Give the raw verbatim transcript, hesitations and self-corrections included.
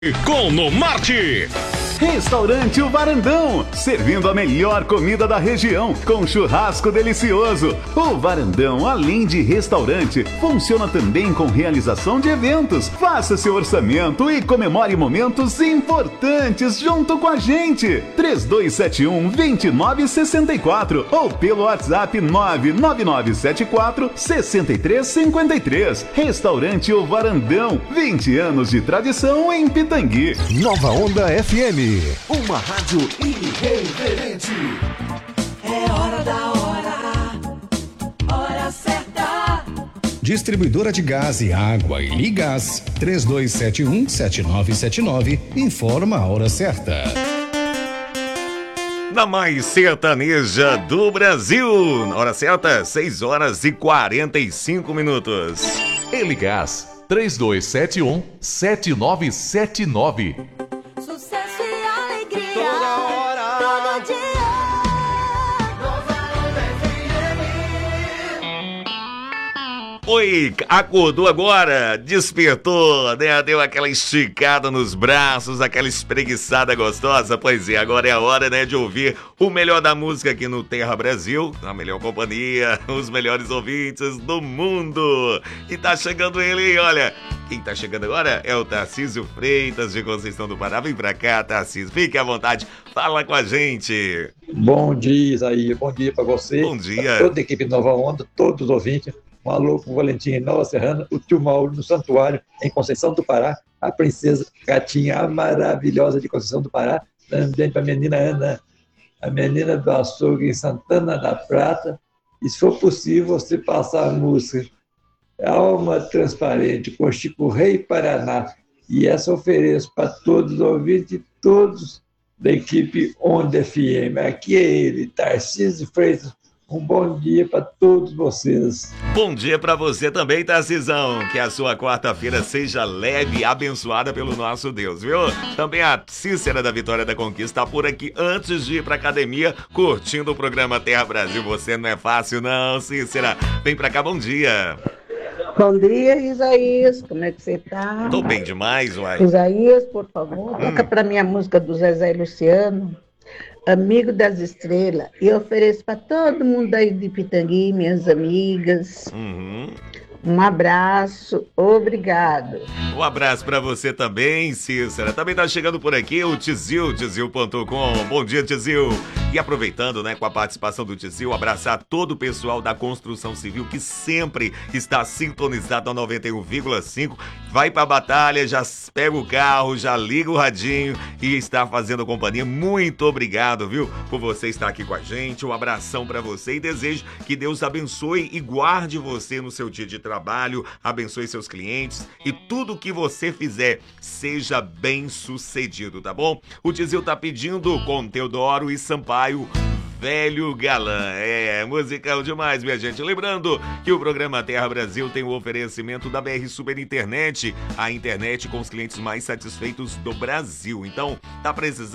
Com No Marte. Restaurante O Varandão, servindo a melhor comida da região, com churrasco delicioso. O Varandão, além de restaurante, funciona também com realização de eventos. Faça seu orçamento e comemore momentos importantes junto com a gente. três dois sete um, dois nove seis quatro ou pelo WhatsApp nove nove nove sete quatro, seis três cinco três. Restaurante O Varandão, vinte anos de tradição em Pitangui. Nova Onda F M. Uma rádio irreverente. É hora da hora, hora certa. Distribuidora de gás e água e Ligás, três dois sete um, sete nove sete nove, informa a hora certa. Na mais sertaneja do Brasil, hora certa, seis horas e quarenta e cinco minutos. Eligás, três dois sete um, sete nove sete nove. Sucesso e alegria. Toda hora. Todo dia. Nova Onda F M. Oi, acordou agora? Despertou, né? Deu aquela esticada nos braços, aquela espreguiçada gostosa? Pois é, agora é a hora, né, de ouvir o melhor da música aqui no Terra Brasil, a melhor companhia, os melhores ouvintes do mundo. E tá chegando ele, olha... Quem tá chegando agora é o Tarcísio Freitas, de Conceição do Pará. Vem pra cá, Tarcísio. Fique à vontade. Fala com a gente. Bom dia, Isaías. Bom dia pra você. Bom dia. Toda a equipe Nova Onda, todos os ouvintes. Um alô pro Valentim em Nova Serrana, o tio Mauro no Santuário, em Conceição do Pará. A princesa Gatinha, a maravilhosa de Conceição do Pará. Também pra menina Ana, a menina do açougue em Santana da Prata. E se for possível, você passar a música Alma Transparente, com Chico Rei Paraná. E essa ofereço para todos os ouvintes e todos da equipe Onda F M. Aqui é ele, Tarcísio Freitas. Um bom dia para todos vocês. Bom dia para você também, Tarcisão. Que a sua quarta-feira seja leve e abençoada pelo nosso Deus, viu? Também a Cícera da Vitória da Conquista tá por aqui antes de ir pra academia, curtindo o programa Terra Brasil. Você não é fácil não, Cícera. Vem pra cá, bom dia. Bom dia, Isaías, como é que você tá? Tô bem demais, uai. Isaías, por favor, toca hum. pra mim a música do Zezé e Luciano, Amigo das Estrelas, e eu ofereço pra todo mundo aí de Pitangui, minhas amigas. Uhum. Um abraço, obrigado. Um abraço pra você também, Cícera. Também tá chegando por aqui o Tizil, tizil ponto com. Bom dia, Tizil. E aproveitando, né, com a participação do Tizil, abraçar todo o pessoal da construção civil que sempre está sintonizado na noventa e um vírgula cinco. Vai pra batalha, já pega o carro, já liga o radinho e está fazendo companhia. Muito obrigado, viu, por você estar aqui com a gente. Um abração pra você e desejo que Deus abençoe e guarde você no seu dia de trabalho, abençoe seus clientes e tudo que você fizer seja bem sucedido, tá bom? O Tizil tá pedindo com Teodoro e Sampaio, Velho Galã. É, musical demais, minha gente. Lembrando que o programa Terra Brasil tem o oferecimento da B R Super Internet, a internet com os clientes mais satisfeitos do Brasil. Então, tá precisando